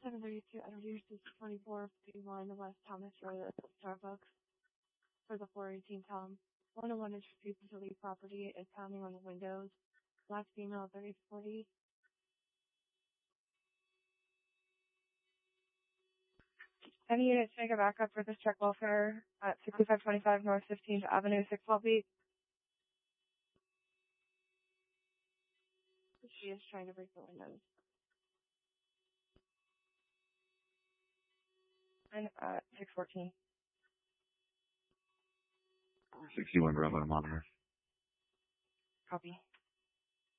732 Edward 24 51 West Thomas Road at Starbucks for the 418 Tom. 101 is refusing to leave property, is pounding on the windows. Last female 3040. Any units make a backup for this check welfare at 6525 North 15th Avenue, 612 Beat. She is trying to break the windows. And 614. 61 Bravo, monitor. Copy.